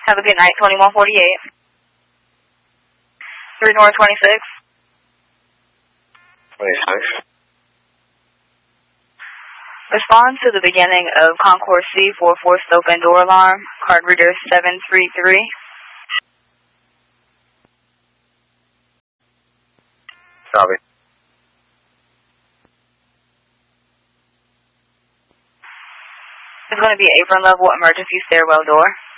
Have a good night, 2148. 3 North 26. 26. Respond to the beginning of Concourse C for a forced open door alarm. Card reader 733. Copy. It's going to be apron level emergency stairwell door.